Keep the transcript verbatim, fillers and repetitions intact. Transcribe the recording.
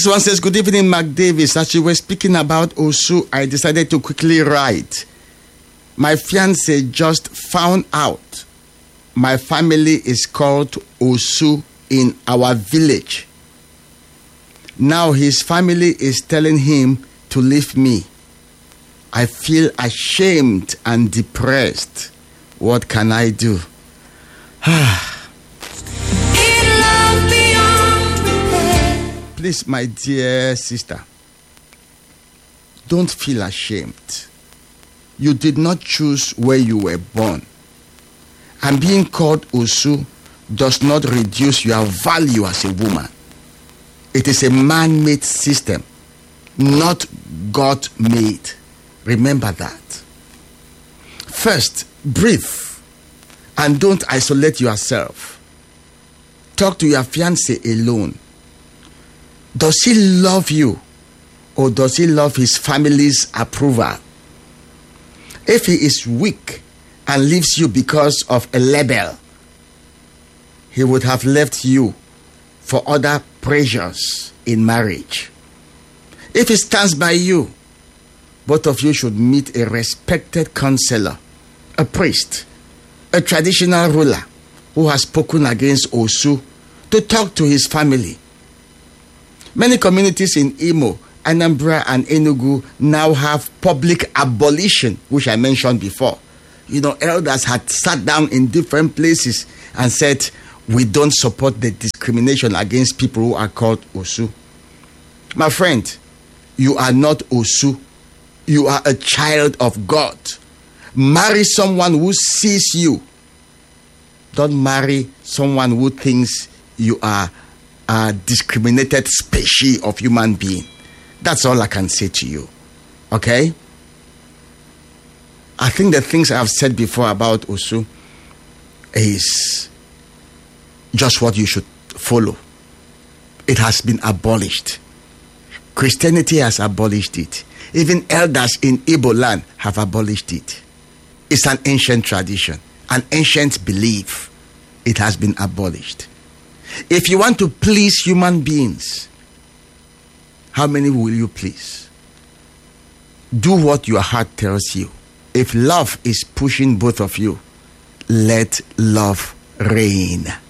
This one says, good evening, Mark Davis. As you were speaking about Osu, I decided to quickly write. My fiance just found out my family is called Osu in our village. Now his family is telling him to leave me. I feel ashamed and depressed. What can I do? Please, my dear sister, don't feel ashamed. You did not choose where you were born. And being called Osu does not reduce your value as a woman. It is a man-made system, not God-made. Remember that. First, breathe and don't isolate yourself. Talk to your fiancé alone. Does he love you or does he love his family's approval? If he is weak and leaves you because of a label, he would have left you for other pressures in marriage. If he stands by you, both of you should meet a respected counselor, a priest, a traditional ruler who has spoken against Osu to talk to his family. Many communities in Imo, Anambra, and Enugu now have public abolition, which I mentioned before. You know, elders had sat down in different places and said, we don't support the discrimination against people who are called Osu. My friend, you are not Osu. You are a child of God. Marry someone who sees you. Don't marry someone who thinks you are a discriminated species of human being. That's all I can say to you. Okay? I think the things I've said before about Osu is just what you should follow. It has been abolished. Christianity has abolished it. Even elders in Igbo land have abolished it. It's an ancient tradition, an ancient belief. It has been abolished. If you want to please human beings, how many will you please? Do what your heart tells you. If love is pushing both of you, let love reign.